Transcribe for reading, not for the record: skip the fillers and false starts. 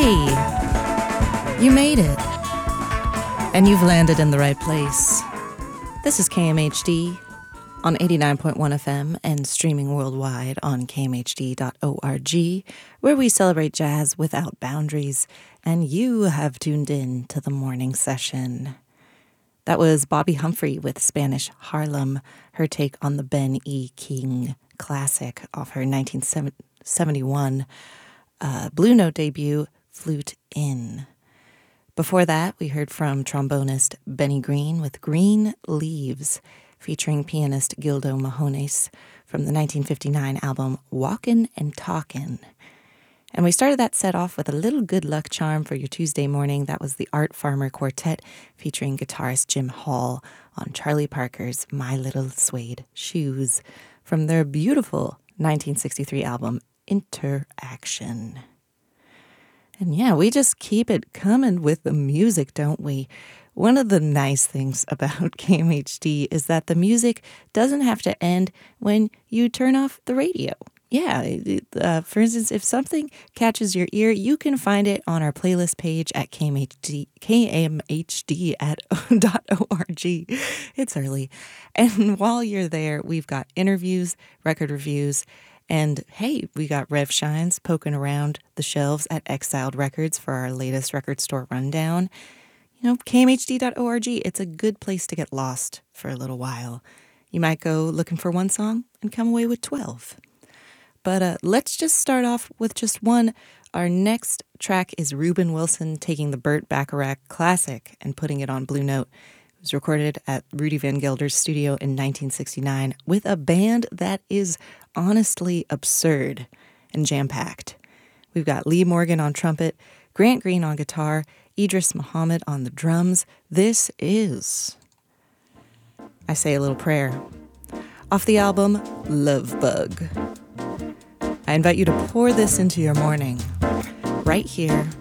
You made it. And you've landed in the right place. This is KMHD on 89.1 FM and streaming worldwide on kmhd.org, where we celebrate jazz without boundaries, and you have tuned in to the morning session. That was Bobby Humphrey with Spanish Harlem, her take on the Ben E. King classic off her 1971 Blue Note debut, Flute In. Before that, we heard from trombonist Benny Green with Green Leaves, featuring pianist Gildo Mahones from the 1959 album Walkin' and Talkin'. And we started that set off with a little good luck charm for your Tuesday morning. That was the Art Farmer Quartet featuring guitarist Jim Hall on Charlie Parker's My Little Suede Shoes from their beautiful 1963 album Interaction. And yeah, we just keep it coming with the music, don't we? One of the nice things about KMHD is that the music doesn't have to end when you turn off the radio. Yeah, for instance, if something catches your ear, you can find it on our playlist page at kmhd.org. It's early. And while you're there, we've got interviews, record reviews, and hey, we got Rev Shines poking around the shelves at Exiled Records for our latest record store rundown. You know, kmhd.org, it's a good place to get lost for a little while. You might go looking for one song and come away with 12. But let's just start off with just one. Our next track is Reuben Wilson taking the Burt Bacharach classic and putting it on Blue Note. It was recorded at Rudy Van Gelder's studio in 1969 with a band that is honestly absurd and jam-packed. We've got Lee Morgan on trumpet, Grant Green on guitar, Idris Muhammad on the drums. This is I Say a Little Prayer, off the album Love Bug. I invite you to pour this into your morning, right here